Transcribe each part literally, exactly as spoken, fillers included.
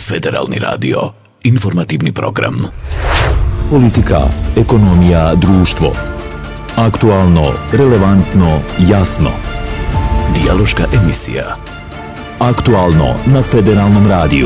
Federalni radio, informativni program. Politika, ekonomija, društvo. Aktualno, relevantno, jasno. Dijaloška emisija. Aktualno na Federalnom radiju.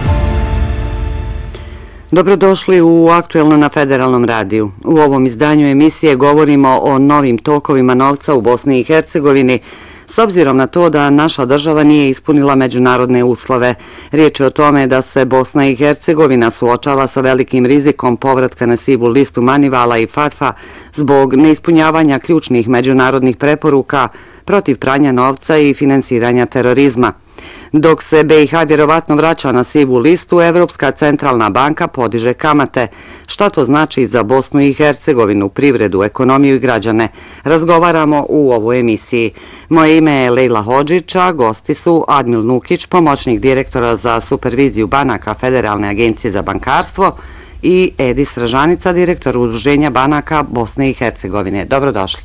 Dobrodošli u Aktualno na Federalnom radiju. U ovom izdanju emisije govorimo o novim tokovima novca u Bosni i Hercegovini, s obzirom na to da naša država nije ispunila međunarodne uslove. Riječ je o tome da se Bosna i Hercegovina suočava sa velikim rizikom povratka na sivu listu Manivala i Fatfa zbog neispunjavanja ključnih međunarodnih preporuka protiv pranja novca i finansiranja terorizma. Dok se B i H vjerovatno vraća na sivu listu, Evropska centralna banka podiže kamate. Šta to znači za Bosnu i Hercegovinu, privredu, ekonomiju i građane? Razgovaramo u ovoj emisiji. Moje ime je Lejla Hodžića, gosti su Admil Nukić, pomoćnik direktora za superviziju banaka Federalne agencije za bankarstvo, i Edis Ražanica, direktor Udruženja banaka Bosne i Hercegovine. Dobrodošli.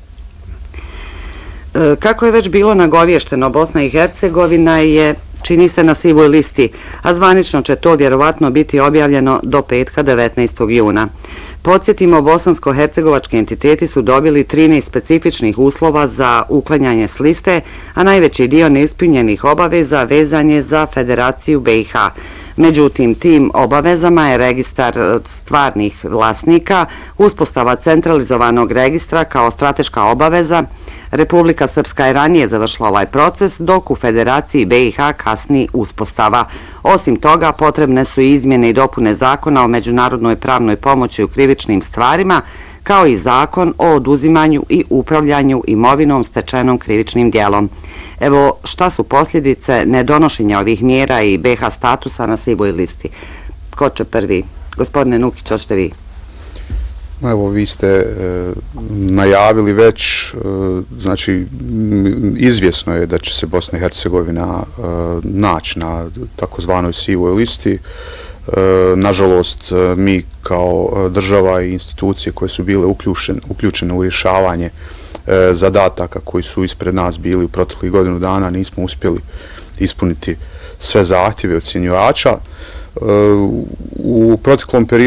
Kako je već bilo nagovješteno, Bosna i Hercegovina je, čini se, na sivoj listi, a zvanično će to vjerovatno biti objavljeno do petka devetnaestog juna. Podsjetimo, bosansko-hercegovački entiteti su dobili trinaest specifičnih uslova za uklanjanje s liste, a najveći dio neispunjenih obaveza vezan je za Federaciju B i H. Međutim, tim obavezama je registar stvarnih vlasnika, uspostava centralizovanog registra kao strateška obaveza. Republika Srpska je ranije završila ovaj proces, dok u Federaciji B i H kasni uspostava. Osim toga, potrebne su izmjene i dopune zakona o međunarodnoj pravnoj pomoći u krivičnim stvarima, kao i zakon o oduzimanju i upravljanju imovinom stečenom krivičnim dijelom. Evo, šta su posljedice nedonošenja ovih mjera i B i H statusa na sivoj listi? Ko će prvi? Gospodine Nukić, hoćete vi? Evo, vi ste e, najavili već, e, znači izvjesno je da će se Bosna i Hercegovina e, naći na takozvanoj sivoj listi. E, nažalost, mi kao država i institucije koje su bile uključene, uključene u rješavanje e, zadataka koji su ispred nas bili u proteklih godinu dana, nismo uspjeli ispuniti sve zahtjeve ocjenjivača. E, u proteklom periodu